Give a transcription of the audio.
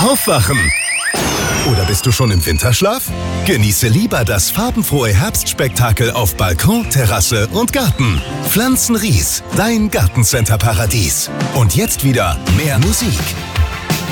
Aufwachen! Oder bist du schon im Winterschlaf? Genieße lieber das farbenfrohe Herbstspektakel auf Balkon, Terrasse und Garten. Pflanzenries, dein Gartencenter-Paradies. Und jetzt wieder mehr Musik.